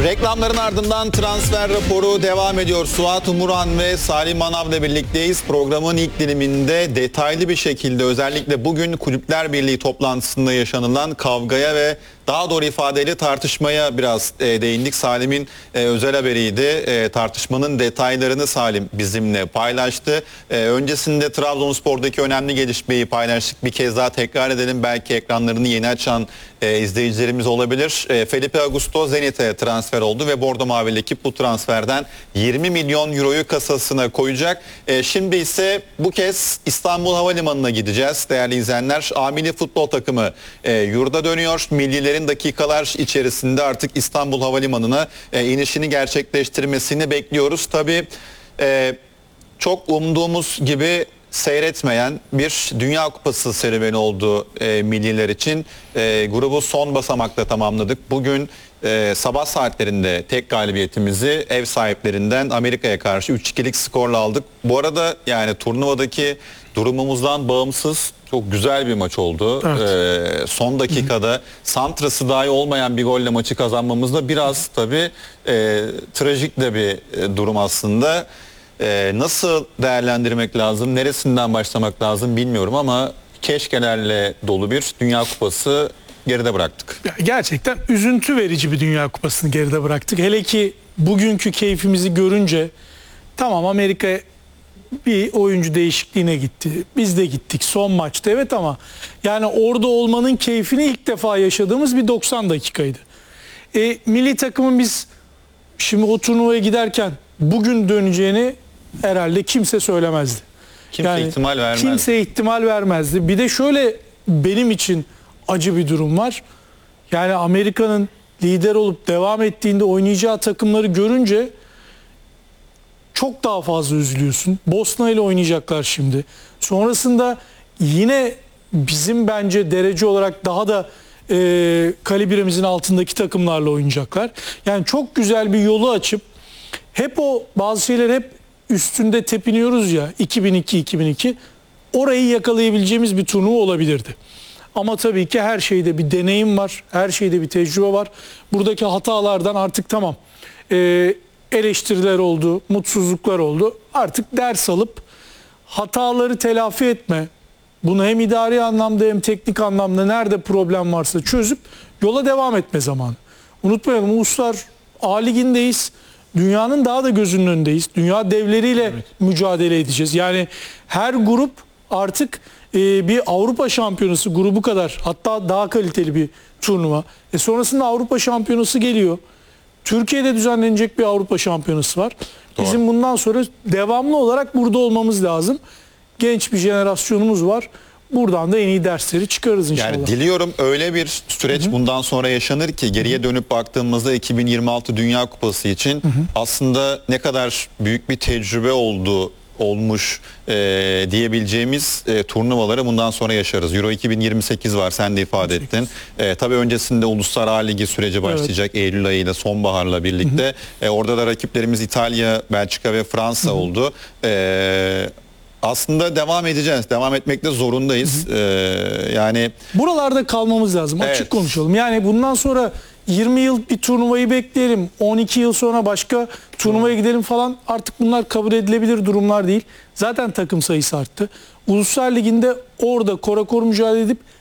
Reklamların ardından transfer raporu devam ediyor. Suat Umuran ve Salim Manav'la birlikteyiz. Programın ilk diliminde detaylı bir şekilde özellikle bugün Kulüpler Birliği toplantısında yaşanılan kavgaya ve daha doğru ifadeyle tartışmaya biraz değindik. Salim'in özel haberiydi. Tartışmanın detaylarını Salim bizimle paylaştı. Öncesinde Trabzonspor'daki önemli gelişmeyi paylaştık. Bir kez daha tekrar edelim. Belki ekranlarını yeni açan izleyicilerimiz olabilir. Felipe Augusto Zenit'e transfer oldu ve Bordo Mavili ekip bu transferden 20 milyon euroyu kasasına koyacak. Şimdi ise bu kez İstanbul Havalimanı'na gideceğiz. Değerli izleyenler, A-Milli futbol takımı yurda dönüyor. Millilerin dakikalar içerisinde artık İstanbul Havalimanı'na inişini gerçekleştirmesini bekliyoruz. Tabii çok umduğumuz gibi seyretmeyen bir Dünya Kupası serüveni oldu milliler için. Grubu son basamakta tamamladık. Bugün sabah saatlerinde tek galibiyetimizi ev sahiplerinden Amerika'ya karşı 3-2'lik skorla aldık. Bu arada yani turnuvadaki durumumuzdan bağımsız çok güzel bir maç oldu. Evet. Son dakikada santrası dahi olmayan bir golle maçı kazanmamız da biraz tabii trajik de bir durum aslında. Nasıl değerlendirmek lazım, neresinden başlamak lazım bilmiyorum ama keşkelerle dolu bir Dünya Kupası geride bıraktık. Gerçekten üzüntü verici bir Dünya Kupası'nı geride bıraktık. Hele ki bugünkü keyfimizi görünce tamam, Amerika bir oyuncu değişikliğine gitti. Biz de gittik son maçta, evet, ama yani orada olmanın keyfini ilk defa yaşadığımız bir 90 dakikaydı. Milli takımın biz şimdi o turnuvaya giderken bugün döneceğini herhalde kimse söylemezdi. Kimse ihtimal vermezdi. Kimse ihtimal vermezdi. Bir de şöyle benim için acı bir durum var. Yani Amerika'nın lider olup devam ettiğinde oynayacağı takımları görünce çok daha fazla üzülüyorsun. Bosna ile oynayacaklar şimdi. Sonrasında yine bizim bence derece olarak daha da kalibremizin altındaki takımlarla oynayacaklar. Yani çok güzel bir yolu açıp hep o bazı şeyler hep üstünde tepiniyoruz ya, 2002 orayı yakalayabileceğimiz bir turnuva olabilirdi. Ama tabii ki her şeyde bir deneyim var, her şeyde bir tecrübe var. Buradaki hatalardan artık tamam, eleştiriler oldu, mutsuzluklar oldu. Artık ders alıp hataları telafi etme, bunu hem idari anlamda hem teknik anlamda nerede problem varsa çözüp yola devam etme zamanı. Unutmayalım, Uluslar A Ligi'ndeyiz. Dünyanın daha da gözünün önündeyiz. Dünya devleriyle mücadele edeceğiz. Yani her grup artık bir Avrupa Şampiyonası grubu kadar, hatta daha kaliteli bir turnuva. Sonrasında Avrupa Şampiyonası geliyor. Türkiye'de düzenlenecek bir Avrupa Şampiyonası var. Doğru. Bizim bundan sonra devamlı olarak burada olmamız lazım. Genç bir jenerasyonumuz var. Buradan da en iyi dersleri çıkarırız inşallah. Yani diliyorum öyle bir süreç bundan sonra yaşanır ki geriye dönüp baktığımızda 2026 Dünya Kupası için aslında ne kadar büyük bir tecrübe olmuş diyebileceğimiz turnuvaları bundan sonra yaşarız. Euro 2028 var, sen de ifade ettin. Tabii öncesinde Uluslar A Ligi süreci başlayacak, evet. Eylül ayıyla, sonbaharla birlikte. Orada da rakiplerimiz İtalya, Belçika ve Fransa oldu. Aslında devam edeceğiz. Devam etmekte zorundayız. Yani buralarda kalmamız lazım. Evet. Açık konuşalım. Yani bundan sonra 20 yıl bir turnuvayı bekleyelim, 12 yıl sonra başka turnuvaya gidelim falan, artık bunlar kabul edilebilir durumlar değil. Zaten takım sayısı arttı. Uluslar Ligi'nde orada korakor mücadele edip